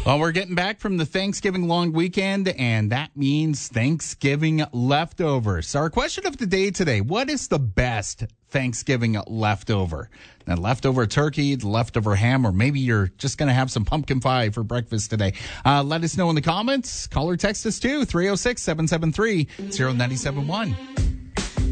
Well, we're getting back from the Thanksgiving long weekend, and that means Thanksgiving leftovers. So our question of the day today, what is the best Thanksgiving leftover? The leftover turkey, the leftover ham, or maybe you're just going to have some pumpkin pie for breakfast today. Let us know in the comments. Call or text us too, 306-773-0971.